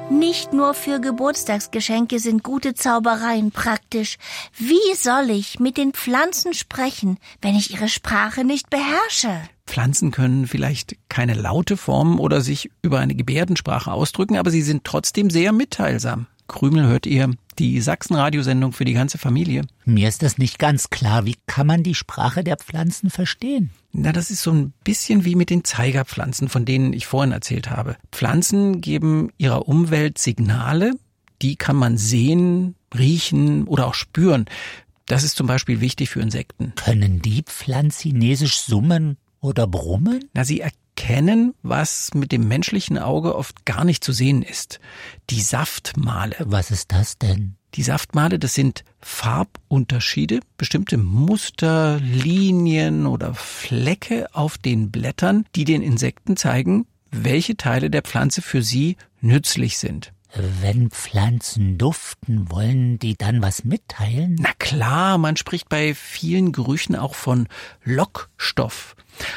Nicht nur für Geburtstagsgeschenke sind gute Zaubereien praktisch. Wie soll ich mit den Pflanzen sprechen, wenn ich ihre Sprache nicht beherrsche? Pflanzen können vielleicht keine Laute formen oder sich über eine Gebärdensprache ausdrücken, aber sie sind trotzdem sehr mitteilsam. Krümel, hört ihr die Sachsen-Radiosendung für die ganze Familie? Mir ist das nicht ganz klar. Wie kann man die Sprache der Pflanzen verstehen? Na, das ist so ein bisschen wie mit den Zeigerpflanzen, von denen ich vorhin erzählt habe. Pflanzen geben ihrer Umwelt Signale, die kann man sehen, riechen oder auch spüren. Das ist zum Beispiel wichtig für Insekten. Können die pflanzinesisch summen oder brummen? Na, sie erkennen, was mit dem menschlichen Auge oft gar nicht zu sehen ist. Die Saftmale. Was ist das denn? Die Saftmale, das sind Farbunterschiede, bestimmte Muster, Linien oder Flecke auf den Blättern, die den Insekten zeigen, welche Teile der Pflanze für sie nützlich sind. Wenn Pflanzen duften, wollen die dann was mitteilen? Na klar, man spricht bei vielen Gerüchen auch von Lockstoff.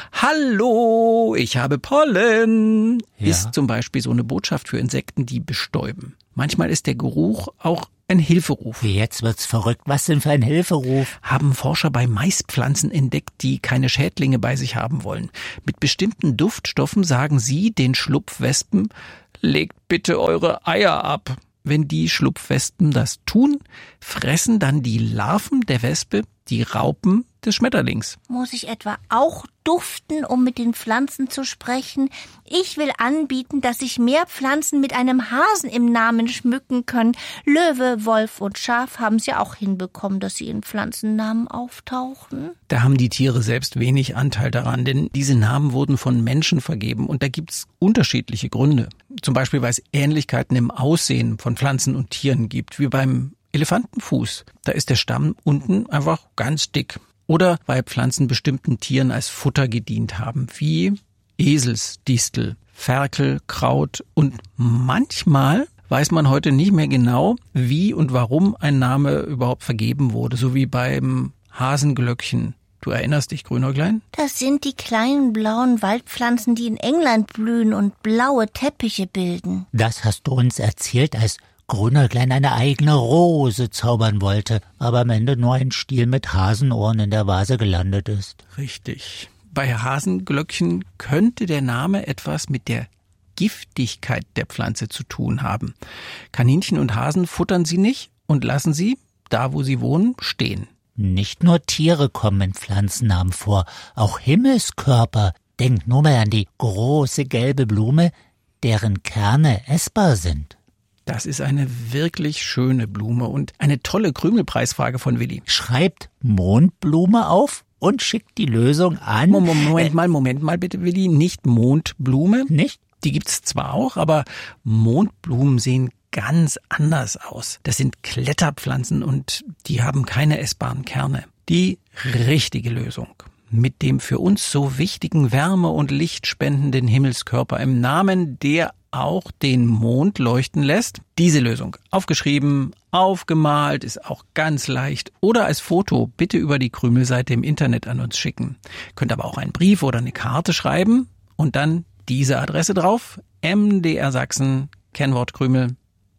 Hallo, ich habe Pollen, ist zum Beispiel so eine Botschaft für Insekten, die bestäuben. Manchmal ist der Geruch auch ein Hilferuf. Jetzt wird's verrückt. Was denn für ein Hilferuf? Haben Forscher bei Maispflanzen entdeckt, die keine Schädlinge bei sich haben wollen. Mit bestimmten Duftstoffen sagen sie den Schlupfwespen, legt bitte eure Eier ab. Wenn die Schlupfwespen das tun, fressen dann die Larven der Wespe die Raupen des Schmetterlings. Muss ich etwa auch duften, um mit den Pflanzen zu sprechen? Ich will anbieten, dass sich mehr Pflanzen mit einem Hasen im Namen schmücken können. Löwe, Wolf und Schaf haben es ja auch hinbekommen, dass sie in Pflanzennamen auftauchen. Da haben die Tiere selbst wenig Anteil daran, denn diese Namen wurden von Menschen vergeben und da gibt's unterschiedliche Gründe. Zum Beispiel, weil es Ähnlichkeiten im Aussehen von Pflanzen und Tieren gibt, wie beim Elefantenfuß. Da ist der Stamm unten einfach ganz dick. Oder weil Pflanzen bestimmten Tieren als Futter gedient haben, wie Eselsdistel, Ferkel, Kraut. Und manchmal weiß man heute nicht mehr genau, wie und warum ein Name überhaupt vergeben wurde, so wie beim Hasenglöckchen. Du erinnerst dich, Grünäuglein? Das sind die kleinen blauen Waldpflanzen, die in England blühen und blaue Teppiche bilden. Das hast du uns erzählt, als Grünäuglein eine eigene Rose zaubern wollte, aber am Ende nur ein Stiel mit Hasenohren in der Vase gelandet ist. Richtig. Bei Hasenglöckchen könnte der Name etwas mit der Giftigkeit der Pflanze zu tun haben. Kaninchen und Hasen futtern sie nicht und lassen sie, da wo sie wohnen, stehen. Nicht nur Tiere kommen in Pflanzennamen vor, auch Himmelskörper. Denk nur mal an die große gelbe Blume, deren Kerne essbar sind. Das ist eine wirklich schöne Blume und eine tolle Krümelpreisfrage von Willi. Schreibt Mondblume auf und schickt die Lösung an. Moment mal bitte, Willi. Nicht Mondblume. Nicht? Die gibt's zwar auch, aber Mondblumen sehen ganz anders aus. Das sind Kletterpflanzen und die haben keine essbaren Kerne. Die richtige Lösung mit dem für uns so wichtigen Wärme- und lichtspendenden Himmelskörper im Namen, der auch den Mond leuchten lässt. Diese Lösung aufgeschrieben, aufgemalt, ist auch ganz leicht. Oder als Foto bitte über die Krümelseite im Internet an uns schicken. Könnt aber auch einen Brief oder eine Karte schreiben und dann diese Adresse drauf. MDR Sachsen, Kennwort Krümel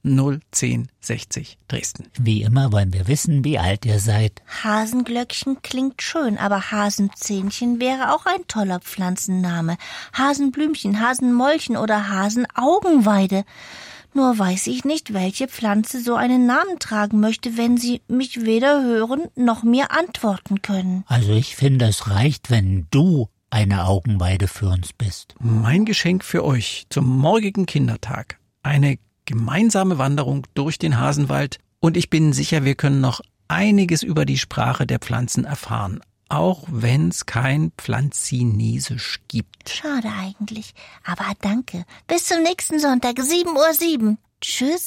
01060 Dresden. Wie immer wollen wir wissen, wie alt ihr seid. Hasenglöckchen klingt schön, aber Hasenzähnchen wäre auch ein toller Pflanzenname. Hasenblümchen, Hasenmollchen oder Hasenaugenweide. Nur weiß ich nicht, welche Pflanze so einen Namen tragen möchte, wenn sie mich weder hören noch mir antworten können. Also ich finde, es reicht, wenn du eine Augenweide für uns bist. Mein Geschenk für euch zum morgigen Kindertag. Eine gemeinsame Wanderung durch den Hasenwald und ich bin sicher, wir können noch einiges über die Sprache der Pflanzen erfahren, auch wenn es kein Pflanzinesisch gibt. Schade eigentlich, aber danke. Bis zum nächsten Sonntag, 7:07 Uhr. Tschüss.